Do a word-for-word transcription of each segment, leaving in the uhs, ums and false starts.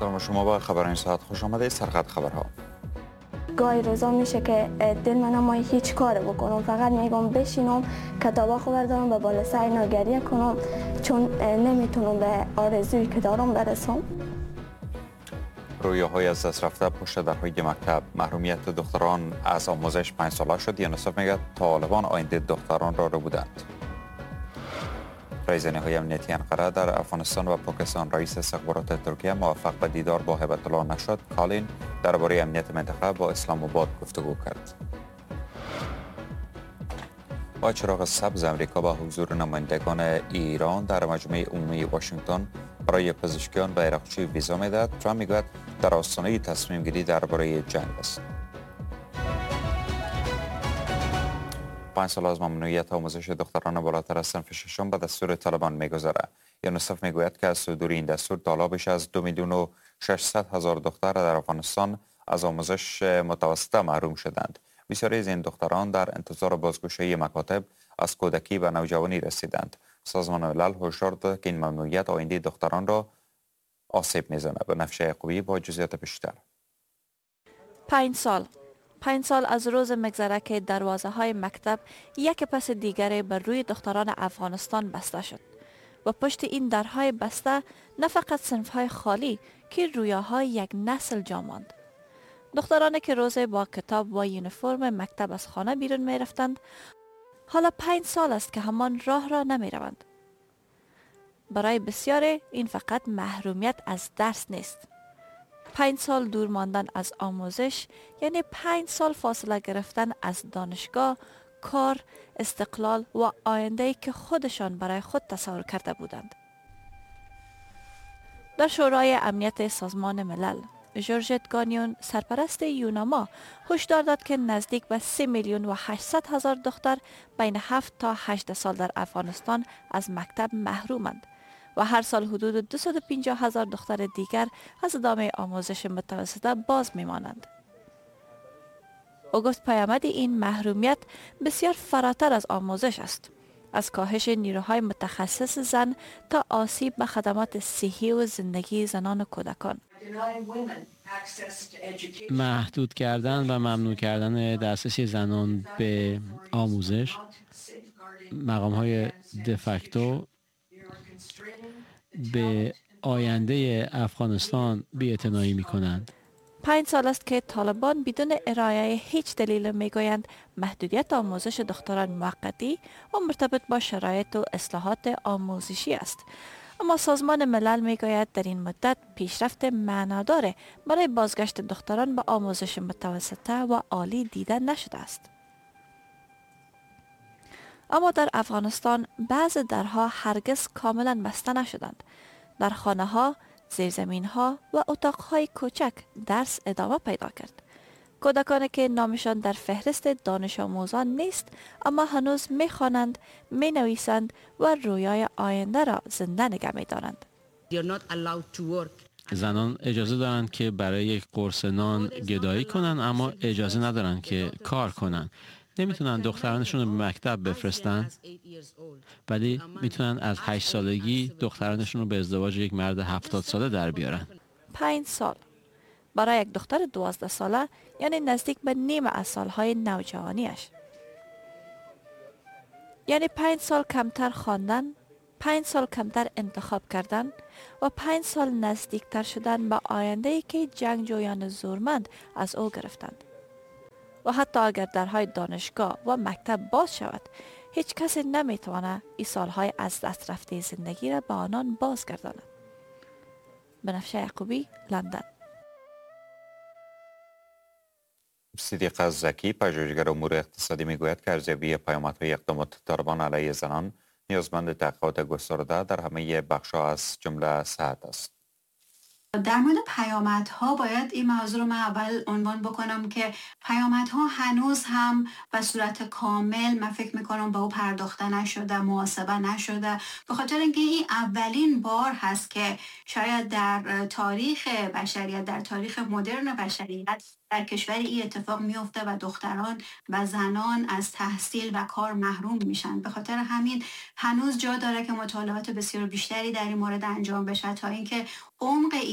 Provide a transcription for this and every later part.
سلام شما با خبر این ساعت خوش آمده. سرخط خبرها. گاهی روزا میشه که دل من نمایی هیچ کار بکنم، فقط میگم بشینم کتابا خو بردارم و بالا سر اینا گریه کنم، چون نمیتونم به آرزویی که دارم برسم. رویاهای از دست رفته پشت درهای مکتب، محرومیت دختران از آموزش پنج ساله شد. یونیسف میگه طالبان آینده دختران را رو بودند. رئیس نهایی امنیتی انقره در افغانستان و پاکستان رئیس استخبارات ترکیه موفق به دیدار با هیبت الله نشد. کالین درباره امنیت منطقه با اسلام آباد گفتگو کرد. با چراغ سبز امریکا با حضور نمایندگان ایران در مجمع عمومی واشنگتن برای پزشکیان و عراقچی ویزا میدهد. ترامپ میگوید در آستانه تصمیم گیری درباره جنگ است. پنج سال از ممنوعیت آموزش دختران بالاتر از صنف ششم به دستور طالبان میگذرد. یونیسف میگوید که از صدور این دستور تا بیش از دو میلیون و ششصد هزار دختر در افغانستان از آموزش متوسطه محروم شدند. بسیاری از این دختران در انتظار بازگشایی مکاتب از کودکی و نوجوانی رسیدند. سازمان ملل هشدار داده که این ممنوعیت آینده دختران را آسیب میزنه. به نفشه یعقوبی با جزئیات بیشتر. پنج سال پنج سال از روز مگذره که دروازه های مکتب یک پس دیگری بر روی دختران افغانستان بسته شد و پشت این درهای بسته نه فقط صنف های خالی که رویاهای یک نسل جا ماند. دخترانی که روزه با کتاب و یونیفرم مکتب از خانه بیرون می رفتند حالا پنج سال است که همان راه را نمی روند. برای بسیاری این فقط محرومیت از درس نیست. پنج سال دور ماندن از آموزش یعنی پنج سال فاصله گرفتن از دانشگاه، کار، استقلال و آینده‌ای که خودشان برای خود تصور کرده بودند. در شورای امنیت سازمان ملل، جورجت گانیون سرپرست یوناما هشدار داد که نزدیک به سه میلیون و هشتصد هزار دختر بین هفت تا هجده سال در افغانستان از مکتب محرومند و هر سال حدود دویست و پنجاه هزار دختر دیگر از ادامه آموزش متوسطه باز میمانند. او گفت پیامد این محرومیت بسیار فراتر از آموزش است، از کاهش نیروهای متخصص زن تا آسیب به خدمات صحی و زندگی زنان و کودکان. محدود کردن و ممنوع کردن دسترسی زنان به آموزش، مقام‌های دفکتو به آینده افغانستان بی‌اعتنایی می‌کنند. پنج سال است که طالبان بدون ارائه هیچ دلیل میگویند محدودیت آموزش دختران موقتی و مرتبط با شرایط و اصلاحات آموزشی است. اما سازمان ملل میگوید در این مدت پیشرفت معنادار برای بازگشت دختران به آموزش متوسطه و عالی دیده نشده است. اما در افغانستان بعض درها هرگز کاملا بسته نشدند. در خانه ها، زیرزمین ها و اتاق های کوچک درس ادامه پیدا کرد. کودکانی که نامشان در فهرست دانش آموزان نیست اما هنوز می خوانند، می نویسند و رویای آینده را زنده نگه می دارند. زنان اجازه دارند که برای یک قرص نان گدایی کنند اما اجازه ندارند که کار کنند. نمیتونن دخترانشون رو به مکتب بفرستن ولی میتونن از هشت سالگی دخترانشون رو به ازدواج یک مرد هفتاد ساله در بیارن. پنج سال برای یک دختر دوازده ساله یعنی نزدیک به نیم از سالهای نوجوانیش. یعنی پنج سال کمتر خواندن، پنج سال کمتر انتخاب کردن و پنج سال نزدیکتر شدن به آینده‌ای که جنگجویان زورمند از او گرفتند. و حتی اگر درهای دانشگاه و مکتب باز شود، هیچ کسی نمیتواند این سالهای از دست رفته زندگی را به آنان بازگرداند. بنفشه یعقوبی، لندن. صدیق زکی پژوهشگر امور اقتصادی میگوید که ارزیابی پیامدهای اقدامات طالبان علیه زنان نیازمند تحقیقات گسترده در همه بخش‌ها از جمله صحت است. در مورد پیامدها باید این موضوع رو من اول عنوان بکنم که پیامدها هنوز هم به صورت کامل من فکر میکنم به او پرداخته نشده، محاسبه نشده، به خاطر اینکه این اولین بار هست که شاید در تاریخ بشریت، در تاریخ مدرن بشریت در کشور این اتفاق میفته و دختران و زنان از تحصیل و کار محروم میشن. به خاطر همین هنوز جا داره که مطالعات بسیار بیشتری در این مورد انجام بشه تا اینکه عمق این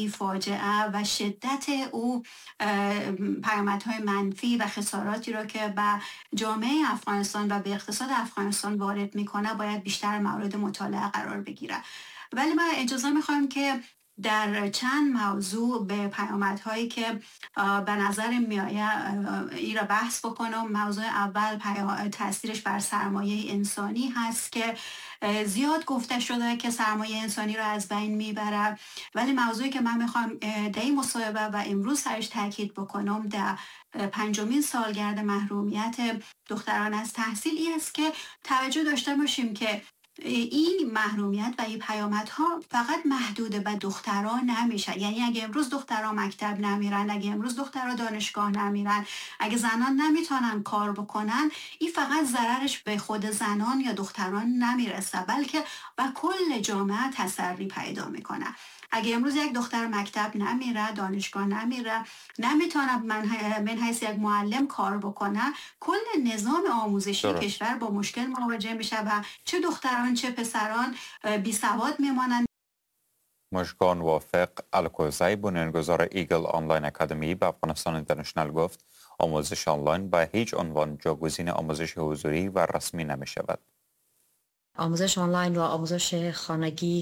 این فاجعه و شدت او پیامدهای منفی و خساراتی رو که به جامعه افغانستان و به اقتصاد افغانستان وارد میکنه باید بیشتر مورد مطالعه قرار بگیره. ولی من اجازه میخوام که در چند موضوع به پیامدهایی که به نظر میآید این را بحث بکنم. موضوع اول تاثیرش بر سرمایه انسانی هست که زیاد گفته شده که سرمایه انسانی را از بین میبره، ولی موضوعی که من میخوام در این مصاحبه و امروز سرش تاکید بکنم در پنجمین سالگرد محرومیت دختران از تحصیل این است که توجه داشته باشیم که این محرومیت و این پیامدها فقط محدود به دختران نمیشه. یعنی اگه امروز دختران مکتب نمیرن، اگه امروز دختران دانشگاه نمیرن، اگه زنان نمیتونن کار بکنن، این فقط ضررش به خود زنان یا دختران نمیرسه، بلکه به کل جامعه تسری پیدا میکنه. اگه امروز یک دختر مکتب نمیره، دانشگاه نمیره، نمیتونه من من حیث یک معلم کار بکنه، کل نظام آموزشی درست. کشور با مشکل مواجه میشه و چه دختران چه پسران بی سواد میمانند. مشگان وافق الکوزی بنیانگذار ایگل آنلاین اکادمی به افغانستان اینترنشنال گفت آموزش آنلاین به هیچ عنوان جاگزین آموزش حضوری و رسمی نمی شود. آموزش آنلاین و آموزش خانگی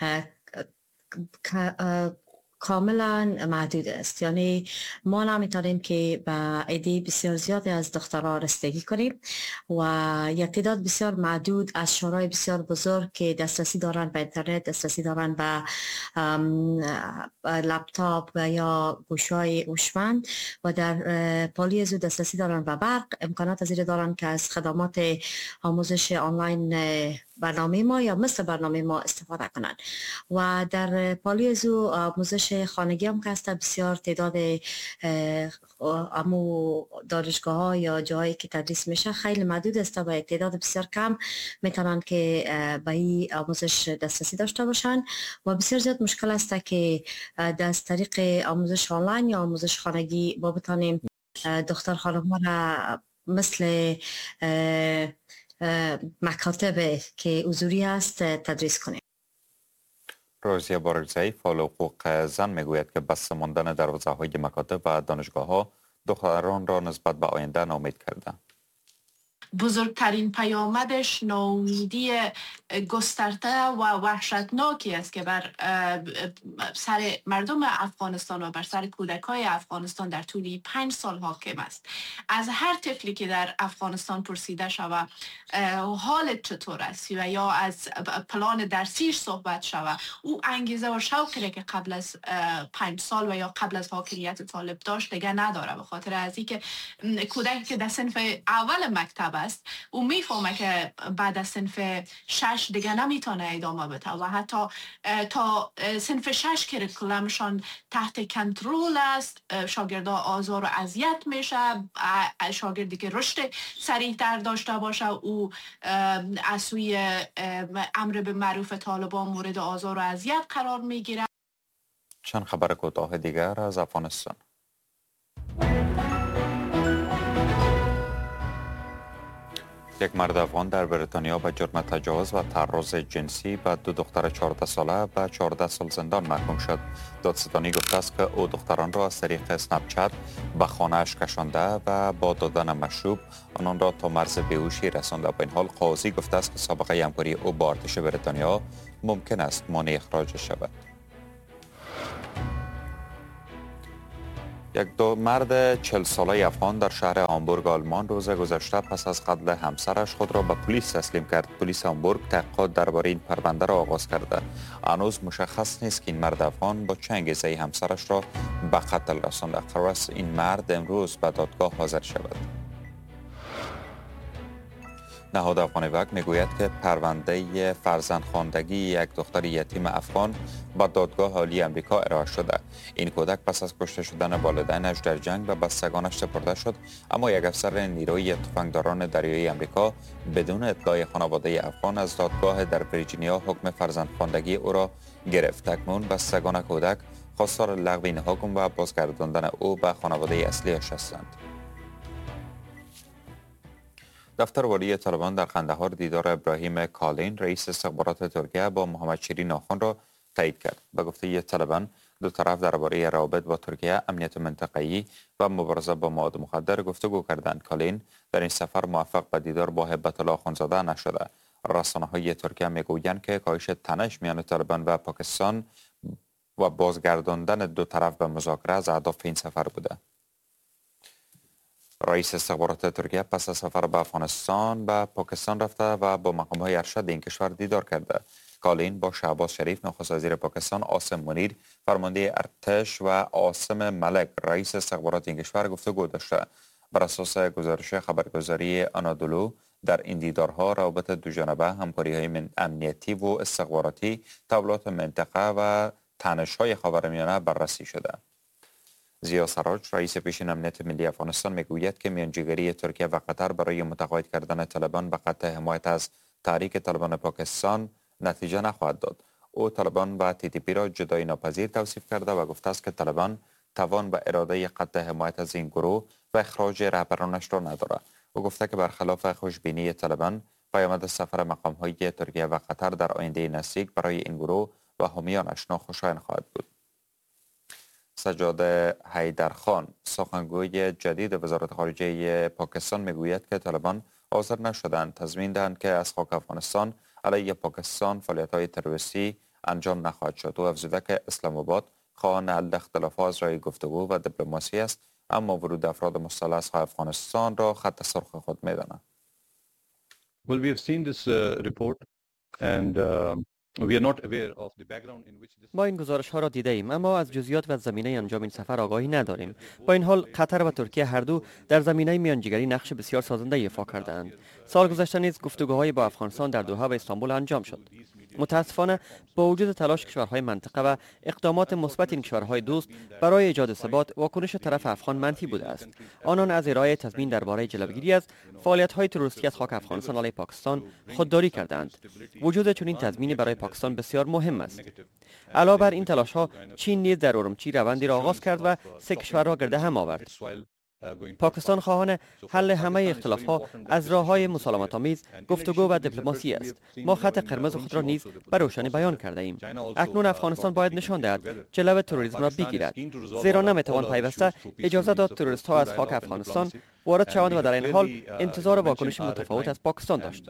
کاملا محدود است. یعنی ما نمیتونیم که به عده بسیار زیادی از دخترها رسیدگی کنیم و یک تعداد بسیار محدود از شورای بسیار بزرگ که دسترسی دارن به اینترنت، دسترسی دارن به لپتاپ و یا گوشهای هوشمند و در پالیزو دسترسی دارن به برق، امکانات زیر دارن که از خدمات آموزش آنلاین برنامه ما یا مثل برنامه ما استفاده کنند. و در پالیزو آموزش خانگی هم که هست بسیار تعداد امو دانشگاه ها یا جایی که تدریس میشه خیلی محدود است و تعداد بسیار کم میتونن که به این آموزش دسترسی داشته باشن و بسیار زیاد مشکل است که از طریق آموزش آنلاین یا آموزش خانگی ما بتانیم دختر خانم ها را مثل مکاتب که حضوری است تدریس کنیم. روزیه بارگزایی فعال حقوق زن میگوید که بسته ماندن دروازه‌های مکاتب و دانشگاه‌ها دختران را نسبت به آینده ناامید کرده. بزرگترین پیامدش ناامیدی گسترده و وحشتناکی است که بر سر مردم افغانستان و بر سر کودکای افغانستان در طول پنج سال حاکم است. از هر طفلی که در افغانستان پرسیده شود حالت چطور است و یا از پلان درسیش صحبت شود، او انگیزه و شوقی که قبل از پنج سال و یا قبل از حاکمیت طالب داشت دیگه نداره، به خاطر از اینکه کودکی که در صنف اول مکتب است او میفهمه که بعد از صنف شش دیگه نمیتونه ادامه بده و حتی تا صنف شش کریکولمشان تحت کنترل است. شاگردا آزار و اذیت میشه، شاگردی که رشد سریعتر داشته باشه او از سوی امر به معروف طالبان مورد آزار و اذیت قرار میگیره. چند خبر کوتاه دیگر از افغانستان. یک مرد افغان در بریتانیا به جرم تجاوز و تعرض جنسی به دو دختر چهارده ساله به چهارده سال زندان محکوم شد. دادستانی گفته است که او دختران را از طریق اسنپ چت به خانه‌اش کشانده و با دادن مشروب آنان را تا مرز بیهوشی رسانده. با این حال قاضی گفته است که سابقه همکاری او با ارتش بریتانیا ممکن است مانع اخراجش شود. یک دو مرد چهل ساله افغان در شهر هامبورگ آلمان روز گذشته پس از قتل همسرش خود را به پلیس تسلیم کرد. پلیس هامبورگ تحقیقات درباره این پرونده را آغاز کرده. هنوز مشخص نیست که این مرد افغان با چه انگیزه‌ای همسرش را به قتل رسانده. قرار است این مرد امروز به دادگاه حاضر شود. نهاد افغان وقت میگوید که پرونده فرزندخواندگی یک دختر یتیم افغان به دادگاه عالی امریکا ارائه شده. این کودک پس از کشته شدن والدینش در جنگ به بستگانش سپرده شد، اما یک افسر نیروی تفنگداران دریایی امریکا بدون اطلاع خانواده افغان از دادگاه در ویرجینیا حکم فرزندخواندگی او را گرفت. اکنون بستگان کودک خواستار لغو این حکم و بازگرداندن او به خانواده اصلیش هستند. دفتر والی طالبان در قندهار دیدار ابراهیم کالین رئیس استخبارات ترکیه با محمد شیرین آخوند را تایید کرد. به گفته طالبان دو طرف درباره روابط با ترکیه، امنیت منطقه‌ای و مبارزه با مواد مخدر گفتگو کردند. کالین در این سفر موفق به دیدار با هیبت الله آخوندزاده نشده. رسانه‌های ترکیه میگویند که کاهش تنش میان طالبان و پاکستان و بازگرداندن دو طرف به مذاکره از اهداف این سفر بوده. رئیس استخبارات ترکیه پس از سفر به افغانستان به پاکستان رفته و با مقام‌های ارشد این کشور دیدار کرده. کالین با شهباز شریف نخست وزیر پاکستان، عاصم منیر فرمانده ارتش و عاصم ملک رئیس استخبارات این کشور گفتگو داشته. بر اساس گزارش خبرگزاری آنادولو در این دیدارها روابط دو جانبه، همکاری‌های امنیتی و استخباراتی، تحولات منطقه و تنش‌های خاورمیانه بررسی شده. زیا سراج رئیس پیشین امنیت ملی افغانستان میگوید که میانجیگری ترکیه و قطر برای متقاعد کردن طالبان به خط حمایت از تحریک طالبان پاکستان نتیجه نخواهد داد. او طالبان و تی تی پی را جدایی ناپذیر توصیف کرده و گفته است که طالبان توان و اراده قطع حمایت از این گروه و اخراج رهبرانش را ندارد. او گفته که برخلاف خوشبینی طالبان، پیامد سفر مقام‌های ترکیه و قطر در آینده نزدیک برای این گروه و حامیانش ناخوشایند خواهد بود. سجاد حیدرخان سخنگوی جدید وزارت خارجه پاکستان میگوید که طالبان حاضر نشدند تضمین دهند که از خاک افغانستان علیه پاکستان فعالیت‌های تروریستی انجام نخواهد شد. او افزوده که اسلام آباد خواهان حل اختلافات از راه گفتگو و دیپلماسی است، اما ورود افراد مستعل از افغانستان را خط سرخ خود می‌داند. Well, we have seen this uh, report and uh, we are not aware of the background in which this. ما این گزارش ها را دیده ایم اما از جزئیات و زمینه انجام این سفر آگاهی نداریم. با این حال قطر و ترکیه هر دو در زمینه میانجیگری نقش بسیار سازنده ایفا کردند. سال گذشته نیز گفتگوهای با افغانستان در دوحه و استانبول انجام شد. متاسفانه با وجود تلاش کشورهای منطقه و اقدامات مثبت این کشورهای دوست برای ایجاد ثبات، واکنش طرف افغان منفی بوده است. آنان از ارائه تضمین درباره جلوگیری از فعالیت‌های تروریستی از خاک افغانستان علیه پاکستان خودداری کردند. وجود چنین تضمینی برای پاکستان بسیار مهم است. علاوه بر این تلاش‌ها، چین نیز در اورمچی روندی را آغاز کرد و سه کشور را گرد هم آورد. پاکستان خواهان حل همه اختلاف‌ها از راه‌های مسالمت‌آمیز، گفتگو و دیپلماسی است. ما خط قرمز خود را نیز به روشنی بیان کرده ایم. اکنون افغانستان باید نشان دهد جلو تروریسم را بگیرد، زیرا نمیتوان پیوسته اجازه داد تروریست‌ها از خاک افغانستان وارد شوند و در این حال انتظار واکنش متفاوت از پاکستان داشت.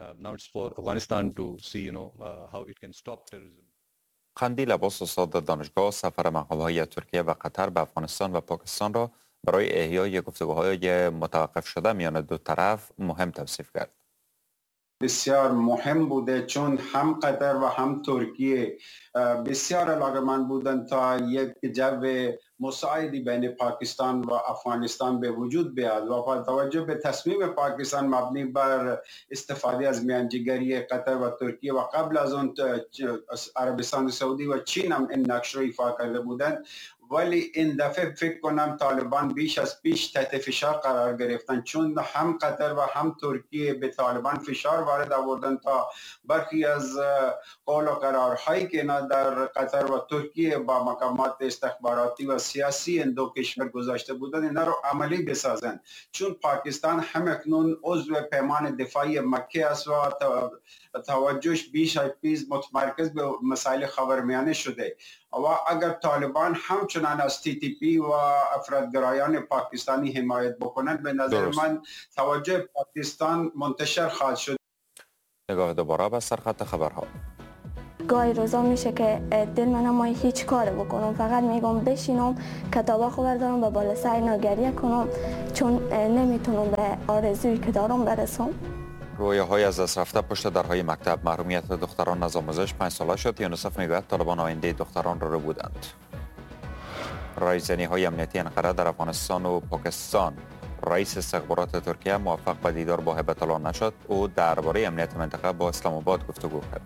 قندیل عباس استاد دانشگاه سفر مقام‌های ترکیه و قطر به افغانستان و پاکستان را برای احیای گفتگوهای متوقف شده میان دو طرف مهم توصیف کرد. بسیار مهم بوده چون هم قطر و هم ترکیه بسیار علاقه‌مند بودند تا یک جو مساعدی بین پاکستان و افغانستان به وجود بیاد و با توجه به تصمیم پاکستان مبنی بر استفاده از میانجیگری قطر و ترکیه و قبل از اون عربستان سعودی و چین هم این نقش را ایفا کرده بودند، ولی این دفعه فکر کنم طالبان بیش از پیش تحت فشار قرار گرفتن، چون هم قطر و هم ترکیه به طالبان فشار وارد آوردن تا برخی از قول و قرارهایی که اینا در قطر و ترکیه با مقامات استخباراتی و سیاسی این دو کشور گذاشته بودن اینا رو عملی بسازن، چون پاکستان همکنون عضو پیمان دفاعی مکه است و توجهش بیش از پیش متمرکز به مسائل خاورمیانه شده و اگر طالبان همچنان از تی تی پی و افراطگرایان پاکستانی حمایت بکنند به نظر درست. من توجه پاکستان منتشر خواهد شد. نگاه دوباره به سرخط خبرها. گاهی روزا میشه که دل من نمایی هیچ کار بکنم، فقط میگم بشینم کتابا خو بردارم و بالا سر اینا گریه کنم، چون نمیتونم به آرزویی که دارم برسم. رویاهای از دست رفته پشت درهای مکتب، محرومیت دختران از آموزش پنج ساله شد. یونیسف میگوید طالبان آینده دختران را رو بودند. رایزنی های امنیتی انقره در افغانستان و پاکستان. رئیس استخبارات ترکیه موفق به دیدار با هیبت الله نشد. او درباره امنیت منطقه با اسلام آباد گفتگو کرد.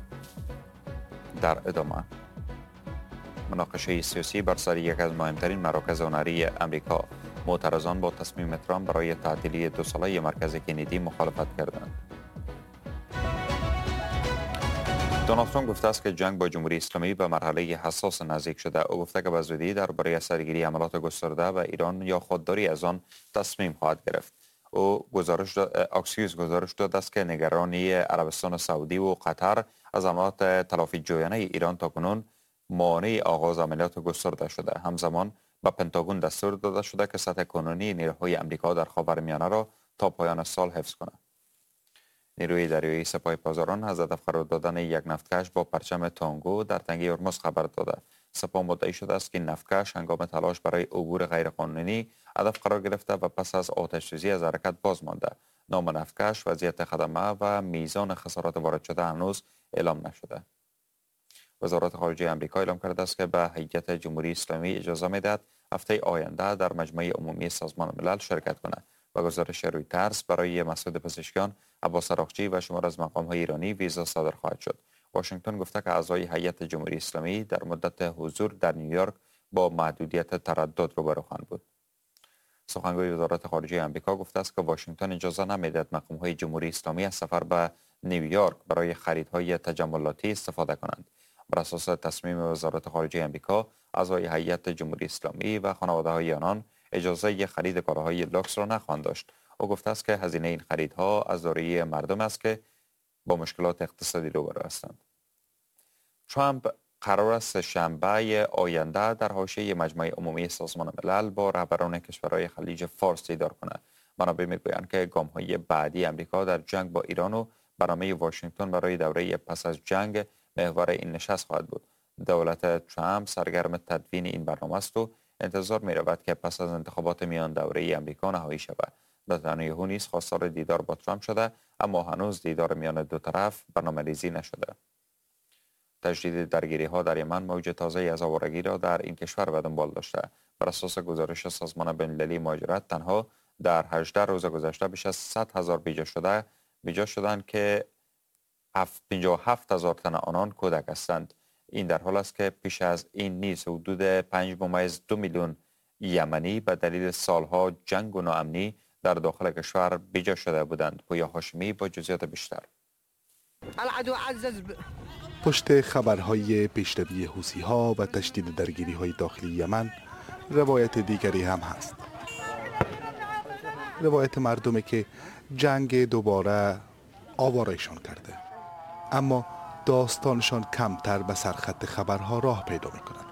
در ادامه مناقشه سیاسی بر سر یک از مهمترین مراکز هنری امریکا. معترضان با تصمیم ترامپ برای تعطیلی دو ساله مرکز کندی مخالفت کردند. دونالد ترامپ گفته است که جنگ با جمهوری اسلامی به مرحله حساس نزدیک شده. او گفته که به زودی درباره سرگیری عملیات گسترده و ایران یا خودداری از آن تصمیم خواهد گرفت. او گزارش اکسیوس گزارش داد است که نگرانی عربستان سعودی و قطر از عملیات تلافی جویانه ایران تاکنون مانع آغاز عملیات گسترده شده. همزمان به پنتاگون دستور داده شده که سطح کنونی نیروهای امریکا در خاورمیانه را تا پایان سال حفظ کند. نیروی دریایی سپاه پاسداران از هدف قرار دادن یک نفتکش با پرچم تانگو در تنگه هرمز خبر داده. سپاه مدعی شده است که نفتکش هنگام تلاش برای عبور غیرقانونی هدف قرار گرفته و پس از آتش‌سوزی از حرکت باز مانده. نام نفتکش، وضعیت خدمه و میزان خسارات وارد شده هنوز اعلام نشده. وزارت خارجه آمریکا اعلام کرده است که به هیئت جمهوری اسلامی اجازه میدهد هفته آینده در مجمع عمومی سازمان ملل شرکت کند. و گزارش رویترز برای مسعود پزشکیان، عباس عراقچی و شمار از مقام‌های ایرانی ویزا صادر خواهد شد. واشنگتن گفته که اعضای هیئت جمهوری اسلامی در مدت حضور در نیویورک با محدودیت تردد روبرو خواهند بود. سخنگوی وزارت خارجه آمریکا گفته است که واشنگتن اجازه نمیدهد مقام‌های جمهوری اسلامی از سفر به نیویورک برای خریدهای تجملاتی استفاده کنند. بر اساس تصمیم وزارت خارجه آمریکا، اعضای هیئت جمهوری اسلامی و خانواده‌های آنان اجازه خرید کالاهای لوکس را نخواهند داشت. او گفته است که هزینه این خریدها از دارایی مردم است که با مشکلات اقتصادی روبرو هستند. ترامپ قرار است شنبه آینده در حاشیه مجمع عمومی سازمان ملل با رهبران کشورهای خلیج فارس دیدار کند. منابع میگویند که گام‌های بعدی امریکا در جنگ با ایران و برنامه واشنگتن برای دوره پس از جنگ محور این نشست خواهد بود. دولت ترامپ سرگرم تدوین این برنامه است و انتظار می رود که پس از انتخابات میان دوره امریکا نهایی شود. نتانیاهو نیز خواستار دیدار با ترامپ شده، اما هنوز دیدار میان دو طرف برنامه‌ریزی نشده. تجدید درگیری ها در یمن موج تازه از آوارگی را در این کشور به دنبال داشته. بر اساس گزارش سازمان بین‌المللی مهاجرت، تنها در هجده روز گذشته بیش از صد هزار بیجا شده بیجا شدند که پنجاه و هفت هزار تن آنان کودک هستند. این در حال است که پیش از این نیز حدود پنج ممیز دو میلیون یمنی به دلیل سالها جنگ و ناامنی در داخل کشور بیجا شده بودند. پویا هاشمی با جزئیات بیشتر. پشت خبرهای پیشروی حوثی‌ها و تشدید درگیری‌های داخلی یمن، روایت دیگری هم هست. روایت مردمی که جنگ دوباره آوارهشان کرده، اما داستانشان کمتر به سرخط خبرها راه پیدا می کند.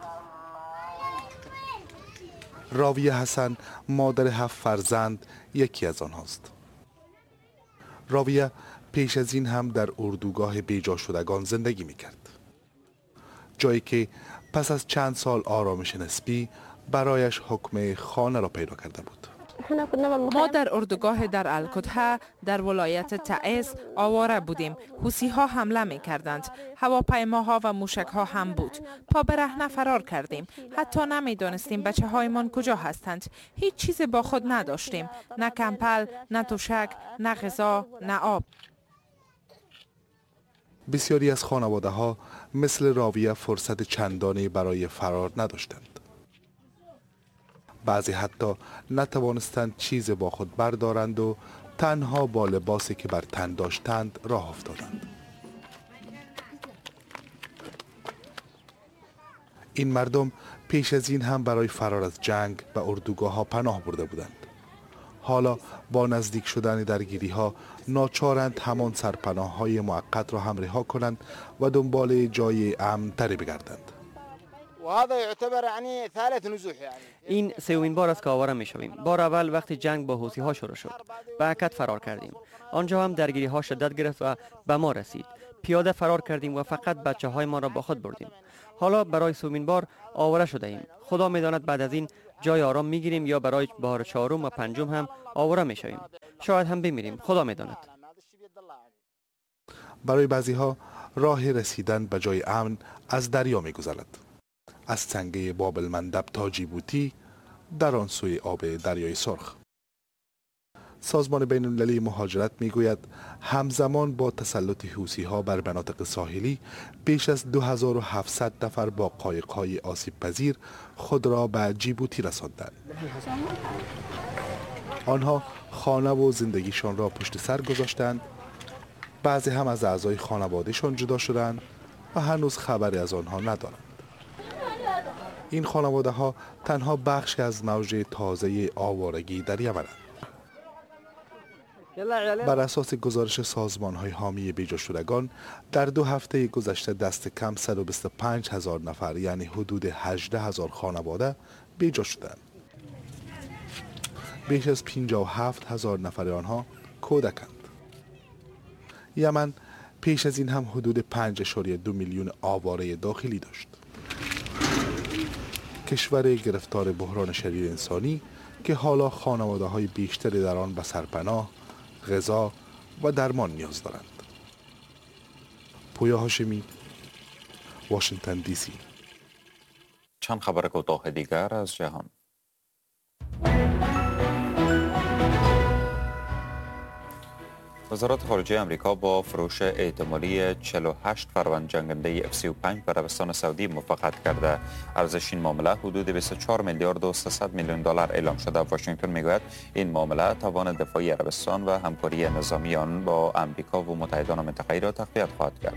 راویه حسن، مادر هفت فرزند، یکی از آنهاست. راویه پیش از این هم در اردوگاه بیجا شدگان زندگی می کرد، جایی که پس از چند سال آرامش نسبی برایش حکم خانه را پیدا کرده بود. ما در اردوگاه در الکتحه در ولایت تعز آواره بودیم. حوثی ها حمله می کردند. هواپیماها و موشک ها هم بود. پا برهنه فرار کردیم. حتی نمی دانستیم بچه هایمان کجا هستند. هیچ چیز با خود نداشتیم. نه کمپل، نه تشک، نه غذا، نه آب. بسیاری از خانواده ها مثل راویه فرصت چندانی برای فرار نداشتند. بعضی حتی نتوانستند چیز با خود بردارند و تنها با لباسی که بر تن داشتند راه افتادند. این مردم پیش از این هم برای فرار از جنگ به اردوگاه ها پناه برده بودند. حالا با نزدیک شدن درگیری ها ناچارند همان سرپناه های موقت را هم رها کنند و دنبال جای امن تری بگردند. این سومین بار است که آواره می شویم. بار اول وقتی جنگ با حوثی ها شروع شد، به عکت فرار کردیم. آنجا هم درگیری ها شدت گرفت و به ما رسید. پیاده فرار کردیم و فقط بچه های ما را با خود بردیم. حالا برای سومین بار آواره شده ایم. خدا می داند بعد از این جای آرام می گیریم یا برای بار چهارم و پنجم هم آواره می شویم. شاید هم بمیریم. خدا می داند. برای بعضی ها راه رسیدن به جای امن از دریا می گذرد. از تنگه باب المندب تا جیبوتی در آن سوی آب دریای سرخ. سازمان بین المللی مهاجرت میگوید همزمان با تسلط حوثی ها بر مناطق ساحلی بیش از دو هزار و هفتصد نفر با قایق‌های آسیب پذیر خود را به جیبوتی رساندند. آنها خانه و زندگیشان را پشت سر گذاشتند. بعضی هم از اعضای خانوادهشان جدا شدند و هنوز خبری از آنها ندارند. این خانواده ها تنها بخش از موج تازه آوارگی در یمنند. بر اساس گزارش سازمان‌های حامی بیجا شدگان در دو هفته گذشته دست کم صد و بیست و پنج هزار نفر یعنی حدود هجده هزار خانواده بیجا شدند. بیش از پنجاه و هفت هزار نفر آنها کودکند. یمن پیش از این هم حدود پنج و دو میلیون آواره داخلی داشت. کشور گرفتار بحران شدید انسانی که حالا خانواده های بیشتری در آن به سرپناه، غذا و درمان نیاز دارند. پویا هاشمی، واشنگتن دی سی. چند خبر کوتاه دیگر از جهان. وزارت خارجه آمریکا با فروش احتمالی چهل و هشت فروند جنگنده اف سی و پنج به عربستان سعودی موافقت کرده. ارزش این معامله حدود بیست و چهار میلیارد و سیصد میلیون دلار اعلام شده. واشنگتن میگوید این معامله توان دفاعی عربستان و همکاری نظامی آن با آمریکا و متحدان منطقه‌ای را تقویت خواهد کرد.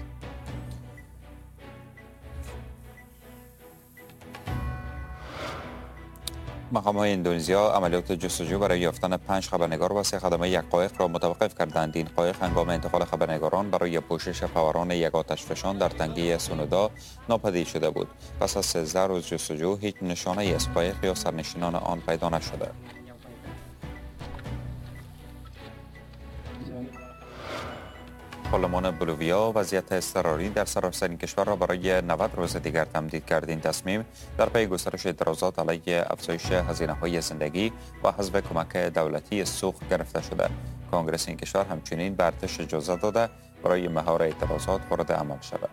مقام‌های اندونزیا عملیات جستجو برای یافتن پنج خبرنگار و سه خدمه یک قایق را متوقف کردند. این قایق هنگام انتقال خبرنگاران برای پوشش فوران یک آتشفشان در تنگه سونودا ناپدید شده بود. پس از سیزده روز جستجو هیچ نشانه از قایق یا سرنشینان آن پیدا نشده. پارلمان بولیویا وضعیت اضطراری در سراسر کشور را برای نود روز دیگر تمدید کرد. این تصمیم در پی گسترش اعتراضات علیه افزایش هزینه‌های زندگی و حذف کمک دولتی سوخت گرفته شده. کنگره این کشور همچنین به ارتش اجازه داده برای مهار اعتراضات وارد عمل شود.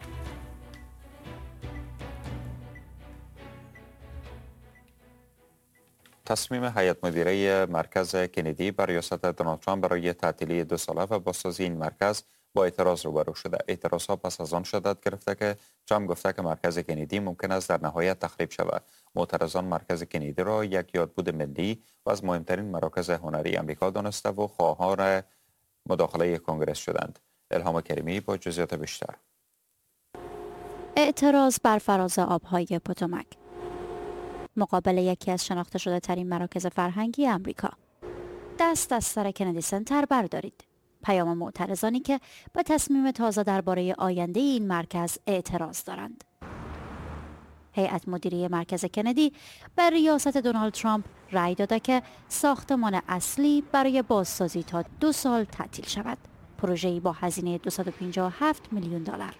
تصمیم هیئت مدیره مرکز کندی بر ریاست دونالد ترامپ برای تعطیلی دو ساله و بازسازی این مرکز با اعتراض روبرو شده. اعتراضها پس از آن شدت گرفته که ترامپ گفته که مرکز کندی ممکن است در نهایت تخریب شود. معترضان مرکز کندی را یک یادبود ملی و از مهمترین مراکز هنری آمریکا دانسته و خواهان مداخله کنگره شدند. الهام کریمی با جزئیات بیشتر. اعتراض بر فراز آبهای پوتومک مقابل یکی از شناخته شده ترین مراکز فرهنگی آمریکا. دست از سر کندی سنتر بردارید. پیام معترضانی که به تصمیم تازه درباره آینده این مرکز اعتراض دارند. هیئت مدیره مرکز کندی بر ریاست دونالد ترامپ رأی داده که ساختمان اصلی برای بازسازی تا دو سال تعطیل شود. پروژه‌ای با هزینه دویست و پنجاه و هفت میلیون دلار.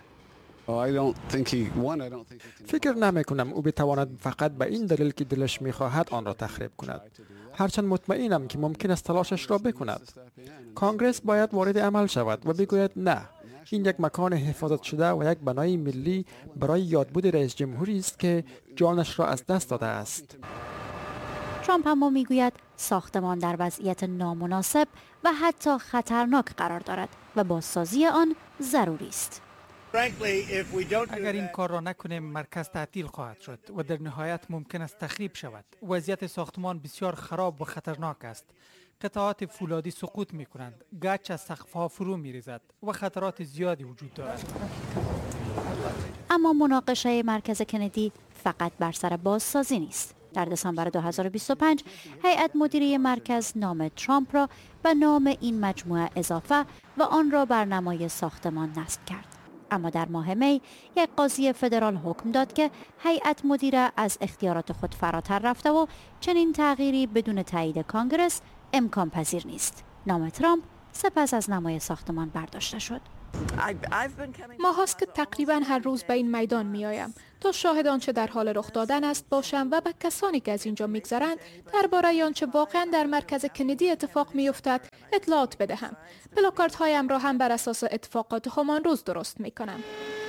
فکر نمی کنم او بتواند فقط به این دلیل که دلش میخواهد آن را تخریب کند. هرچند مطمئنم که ممکن است تلاشش را بکند. کانگرس باید وارد عمل شود و بگوید نه، این یک مکان حفاظت شده و یک بنای ملی برای یادبود رئیس جمهوری است که جانش را از دست داده است. ترامپ اما میگوید ساختمان در وضعیت نامناسب و حتی خطرناک قرار دارد و بازسازی آن ضروری است. اگر این کار را نکنیم مرکز تعطیل خواهد شد و در نهایت ممکن است تخریب شود. وضعیت ساختمان بسیار خراب و خطرناک است. قطعات فولادی سقوط می کنند، گچ از سقف‌ها فرو می ریزد و خطرات زیادی وجود دارد. اما مناقشه مرکز کندی فقط بر سر بازسازی نیست. در دسامبر دو هزار و بیست و پنج هیئت مدیره مرکز نام ترامپ را به نام این مجموعه اضافه و آن را بر نمای ساختمان نصب کرد. اما در ماه می یک قاضی فدرال حکم داد که هیئت مدیره از اختیارات خود فراتر رفته و چنین تغییری بدون تایید کانگرس امکان پذیر نیست. نام ترامپ سپس از نمای ساختمان برداشته شد. ماه هاست که تقریبا هر روز به این میدان می آیم تا شاهد آنچه در حال رخ دادن است باشم و به کسانی که از اینجا میگذرند درباره آنچه واقعا در مرکز کندی اتفاق می افتد اطلاعات بدهم. پلاکارد هایم را هم بر اساس اتفاقات همان روز درست می کنم.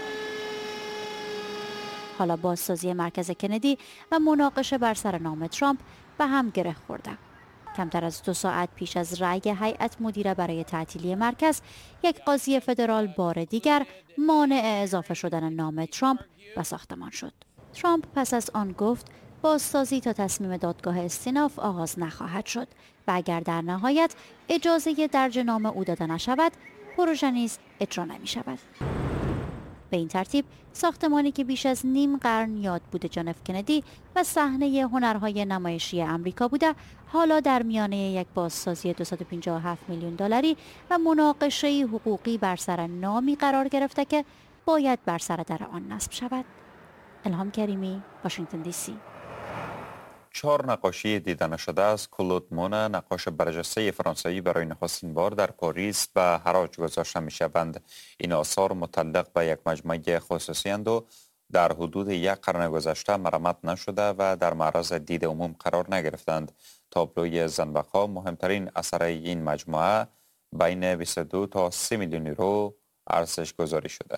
حالا بازسازی مرکز کندی و مناقشه بر سر نام ترامپ به هم گره خورده. کمتر از دو ساعت پیش از رأی هیئت مدیره برای تعطیلی مرکز، یک قاضی فدرال بار دیگر مانع اضافه شدن نام ترامپ به ساختمان شد. ترامپ پس از آن گفت بازسازی تا تصمیم دادگاه استیناف آغاز نخواهد شد و اگر در نهایت اجازه درج نام او داده نشود، پروژه نیز اجرا نمی شود. به این ترتیب ساختمانی که بیش از نیم قرن یاد بوده جان اف کندی و صحنه هنرهای نمایشی امریکا بوده، حالا در میانه یک بازسازی دویست و پنجاه و هفت میلیون دلاری و مناقشه حقوقی بر سر نامی قرار گرفته که باید بر سر در آن نصب شود. الهام کریمی، واشنگتن دی سی. چهار نقاشی دیده نشده از کلود مونه، نقاش برجسته فرانسوی، برای نخستین بار در پاریس به حراج گذاشته می شوند. این آثار متعلق به یک مجموعه خصوصی اند و در حدود یک قرن گذشته مرمت نشده و در معرض دید عموم قرار نگرفتند. تابلوی زنبق‌ها مهمترین اثر این مجموعه بین بیست و دو تا سی میلیون یورو ارزش گذاری شده.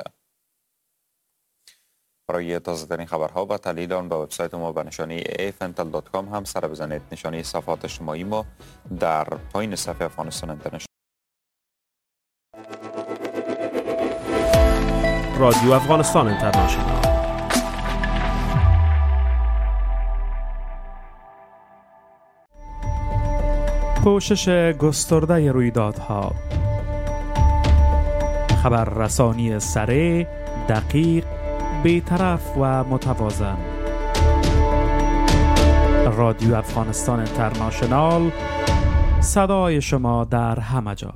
برای تازه ترین خبرها و تحلیل آن به وبسایت ما به نشانی ای اف ان تل دات کام هم سر بزنید. نشانی صفحات اجتماعی ما در پایین صفحه افغانستان اینترنشنال. رادیو افغانستان اینترنشنال. پوشش گسترده رویدادها، خبررسانی سریع، دقیق، بی‌طرف و متوازن. رادیو افغانستان اینترنشنال، صدای شما در همه جا.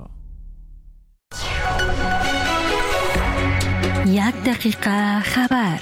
یک دقیقه خبر.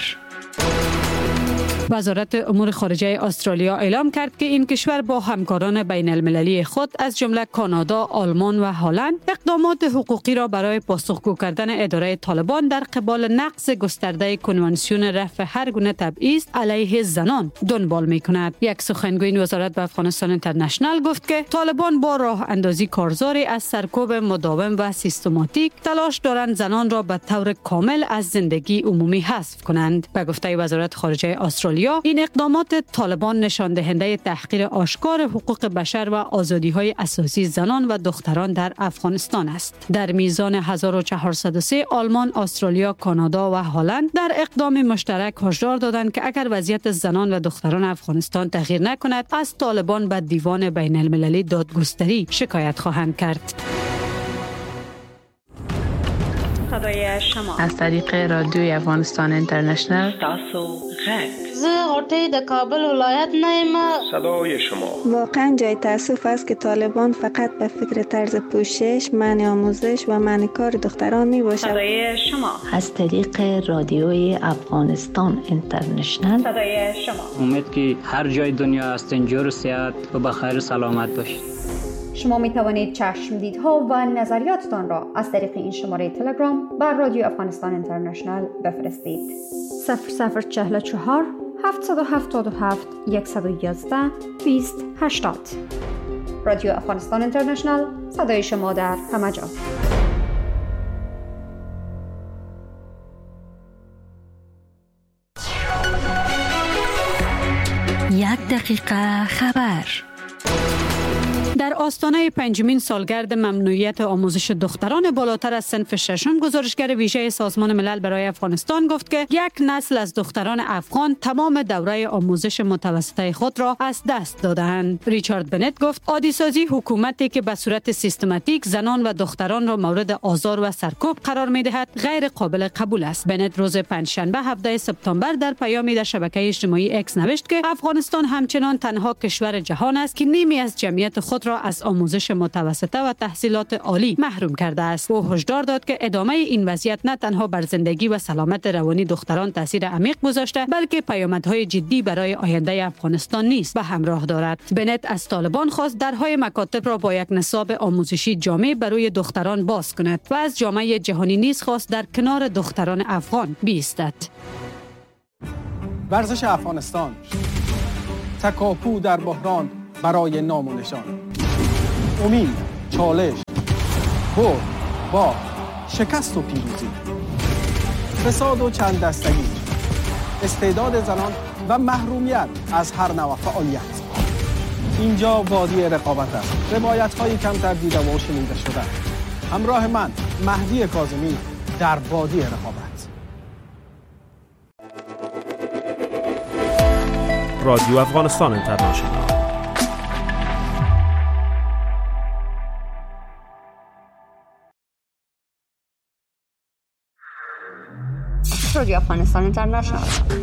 وزارت امور خارجه استرالیا اعلام کرد که این کشور با همکاران بین المللی خود از جمله کانادا، آلمان و هلند اقدامات حقوقی را برای پاسخگو کردن اداره طالبان در قبال نقض گسترده کنوانسیون رفع هر گونه تبعیض علیه زنان دنبال می کند. یک سخنگوی وزارت به افغانستان اینترنشنال گفت که طالبان با راه اندازی کارزاری از سرکوب مداوم و سیستماتیک تلاش دارند زنان را به طور کامل از زندگی عمومی حذف کنند. به گفته وزارت خارجه استرالیا، این اقدامات طالبان نشان دهنده تحقیر آشکار حقوق بشر و آزادی‌های اساسی زنان و دختران در افغانستان است. در میزان هزار و چهارصد و سه آلمان، استرالیا، کانادا و هلند در اقدام مشترک هشدار دادند که اگر وضعیت زنان و دختران افغانستان تغییر نکند، از طالبان به دیوان بین المللی دادگستری شکایت خواهند کرد. صدای شما از طریق رادیوی افغانستان اینترنشنال. تاسو غږ زه غوټۍ د کابل ولایت نه یم. صدای شما. واقعا جای تاسف است که طالبان فقط به فکر طرز پوشش، منع آموزش و منع کار دختران می باشد. صدای شما از طریق رادیوی افغانستان اینترنشنال. صدای شما. امید که هر جای دنیا هستین جور و صحت و بخیر و سلامت باشید. شما می توانید چشمدیدها و نظریاتتان را از طریق این شماره تلگرام بر رادیو افغانستان اینترنشنال بفرستید. صفر صفر چهل و چهار هفتصد و هفتاد و هفت صد و یازده بیست هشتاد. رادیو افغانستان اینترنشنال، صدای شما در همه جا. یک دقیقه خبر. در آستانه پنجمین سالگرد ممنوعیت آموزش دختران بالاتر از صنف ششم، گزارشگر ویژه سازمان ملل برای افغانستان گفت که یک نسل از دختران افغان تمام دوره آموزش متوسطه خود را از دست دادند. ریچارد بنت گفت عادی‌سازی حکومتی که به صورت سیستماتیک زنان و دختران را مورد آزار و سرکوب قرار می‌دهد غیر قابل قبول است. بنت روز پنجشنبه هفدهم سپتامبر در پیامی در شبکه اجتماعی اکس نوشت که افغانستان همچنان تنها کشور جهان است که نیمی از جمعیت خود را از آموزش متوسطه و تحصیلات عالی محروم کرده است. او هشدار داد که ادامه این وضعیت نه تنها بر زندگی و سلامت روانی دختران تاثیر عمیق گذاشته، بلکه پیامدهای جدی برای آینده افغانستان نیز به همراه دارد. بنت از طالبان خواست درهای مکاتب را با یک نصاب آموزشی جامع برای دختران باز کند و از جامعه جهانی نیز خواست در کنار دختران افغان بایستد. ورزش افغانستان، تکاپو در بحران برای نام و نشان، امید، چالش، برد، باخت، شکست و پیروزی، فساد و چند دستگی، استعداد زنان و محرومیت از هر نوع فعالیت. اینجا وادی رقابت است. روایت‌های کمتر دیده و شنیده شده. همراه من مهدی کاظمی در وادی رقابت. رادیو افغانستان اینترنشنال. رادیو افغانستان اینترنشنال.